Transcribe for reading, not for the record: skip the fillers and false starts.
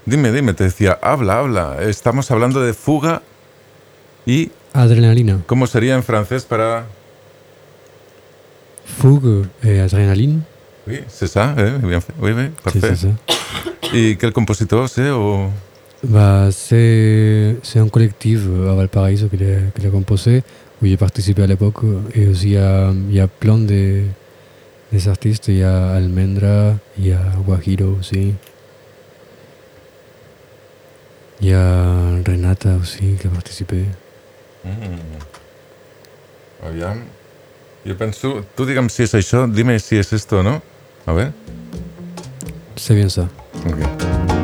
Dime, te decía, habla. Estamos hablando de fuga y... Adrénaline. ¿Cómo sería en francés para...? Fougue et adrénaline. Oui, c'est ça, bien fait. Oui, parfait. C'est ça. ¿Y quel compositor c'est o...? Bah, c'est un collectif à Valparaiso qui l'a composé, où j'ai participé à l'époque. Et aussi, il y a plein des artistes. Il y a Almendra, il y a Guajiro aussi. Il y a Renata aussi qui a participé. Aviam. Jo penso... Tu digue'm si és això, dime si és esto, no? A ver. C'est bien ça. Ok.